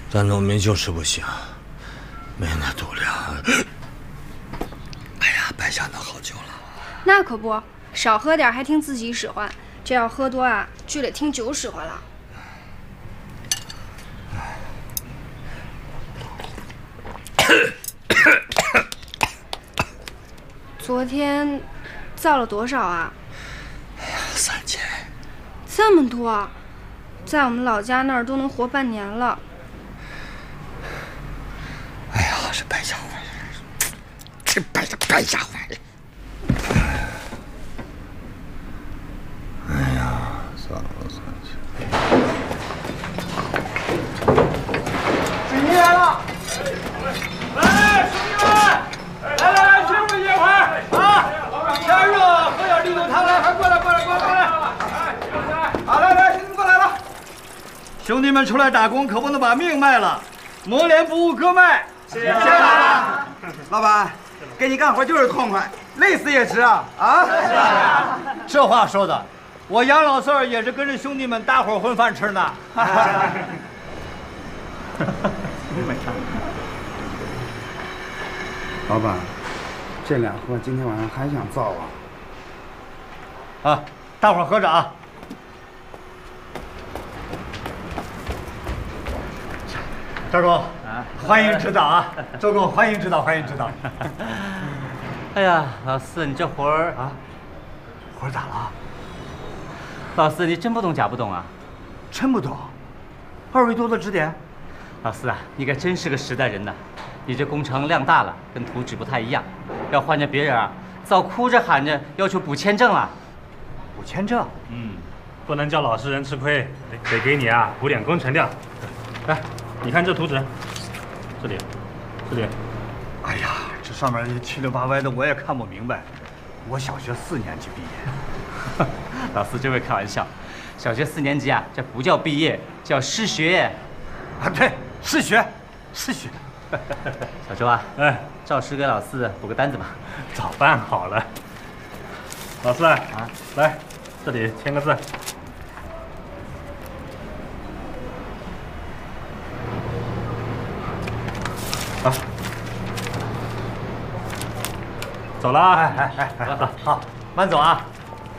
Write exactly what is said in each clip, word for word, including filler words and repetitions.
咱农民就是不行，没那度量。哎呀，白下那好酒了。 那可不，少喝点还听自己使唤，这要喝多啊，就得听酒使唤了。昨天造了多少啊？ 哎呀，三千。 这么多，在我们老家那儿都能活半年了。 哎呀，这白下饭，这白下白下饭。哎呀，算了算了。 水泥来了！来，兄弟们！来来来，辛苦一会儿啊！天热，喝点绿豆汤来，快过来过来过来过来！好，来来，兄弟们过来了。兄弟们出来打工可不能把命卖了，磨练不误割脉。谢谢了。 老板，给你干活就是痛快，累死也值啊！啊！ 这话说的，我杨老四儿也是跟着兄弟们搭伙混饭吃呢。 老板，这两盒今天晚上还想造啊？啊，大伙儿喝着啊！赵工，啊，欢迎指导啊！周工，欢迎指导，欢迎指导。 哎呀，老四，你这活儿啊，活儿咋了？ 老四，你真不懂假不懂啊？ 真不懂，二位多多指点。 老四啊，你可真是个时代人呐！你这工程量大了，跟图纸不太一样。要换着别人啊，早哭着喊着要求补签证了。 补签证？ 嗯，不能叫老实人吃亏，得给你啊补点工程量。来，你看这图纸，这里，这里。 哎呀，这上面七六八歪的，我也看不明白。我小学四年级毕业。 老四这位开玩笑，小学四年级啊，这不叫毕业，叫失学。 啊，对，失学，失学。 小周啊， 哎， 照实给老四补个单子吧。 早办好了。老四啊，来，这里签个字。啊，走了啊！ 哎哎哎哎，好，好，慢走啊！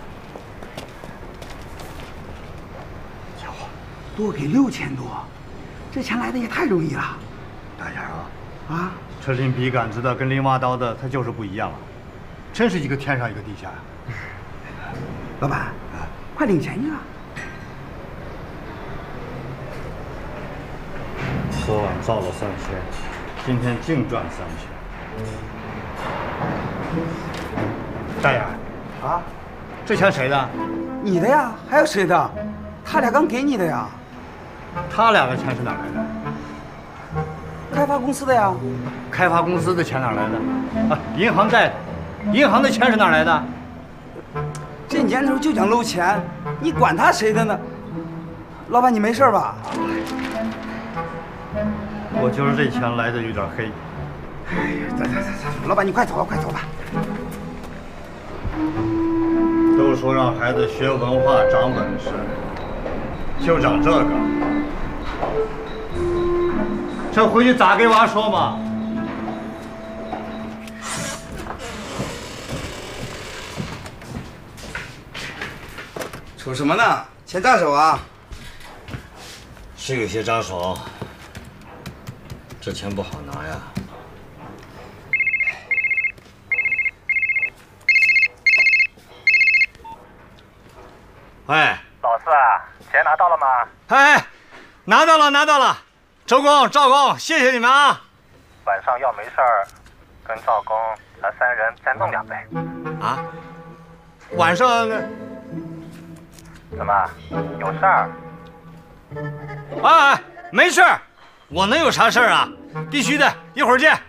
家伙，多给六千多，这钱来的也太容易了。 大眼啊！ 啊， 这拎笔杆子的跟拎挖刀的，他就是不一样啊！真是一个天上一个地下呀！ 老板，啊，快领钱去啊！ 昨晚造了三千，今天净赚三千。大眼啊， 这钱谁的？ 你的呀，还有谁的？他俩刚给你的呀。 他俩的钱是哪来的？ 开发公司的呀。 开发公司的钱哪来的？啊，银行贷，银行的钱是哪来的？ 这年头就讲搂钱，你管他谁的呢？老板，你没事吧？ 我觉得这钱来的有点黑。 哎呀，走走走走，老板你快走吧，快走吧。 都说让孩子学文化长本事，就长这个。这回去咋给娃说嘛？ 瞅什么呢？钱扎手啊！ 是有些扎手，这钱不好拿呀。喂， 老四啊，钱拿到了吗？ 哎，拿到了，拿到了。周工、赵工，谢谢你们啊！ 晚上要没事儿，跟赵工咱三人再弄两杯。 啊？晚上怎么有事儿？ 哎哎，没事儿，我能有啥事儿啊？必须的，一会儿见。